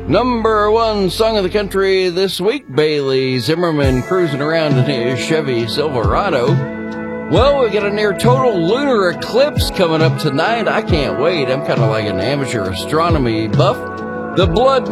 Number one song of the country this week, Bailey Zimmerman cruising around in his Chevy Silverado. Well, we got a near total lunar eclipse coming up tonight. I can't wait. I'm kind of like an amateur astronomy buff. The blood